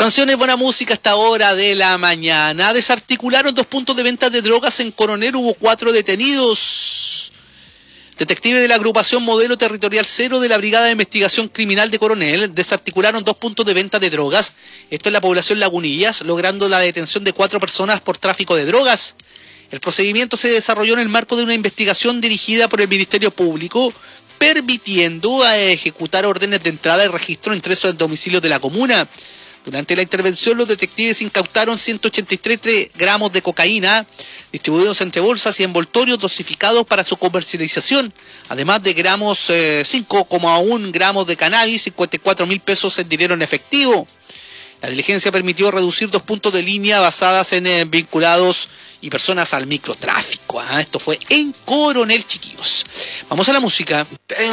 Canciones, buena música a esta hora de la mañana. Desarticularon 2 puntos de venta de drogas en Coronel, hubo 4 detenidos. Detectives de la agrupación Modelo Territorial Cero de la Brigada de Investigación Criminal de Coronel desarticularon 2 puntos de venta de drogas, esto en la población Lagunillas, logrando la detención de 4 personas por tráfico de drogas. El procedimiento se desarrolló en el marco de una investigación dirigida por el Ministerio Público, permitiendo a ejecutar órdenes de entrada y registro en 3 domicilios de la comuna. Durante la intervención, los detectives incautaron 183 gramos de cocaína, distribuidos entre bolsas y envoltorios dosificados para su comercialización, además de 5,1 gramos de cannabis, 54.000 pesos en dinero en efectivo. La diligencia permitió reducir 2 puntos de línea basadas en vinculados y personas al microtráfico. Esto fue en Coronel, chiquillos. Vamos a la música.